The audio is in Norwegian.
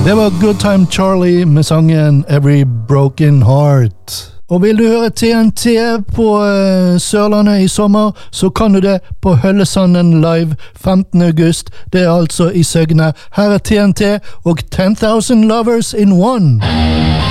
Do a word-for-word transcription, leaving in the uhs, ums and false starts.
Det var Good Time Charlie med sangen Every Broken Heart. Og vil du høre T N T på uh, Sørlandet i sommer, så kan du det på Høllesanden Live femtende august. Det er altså i Søgne. Her er T N T og ten thousand Lovers in One.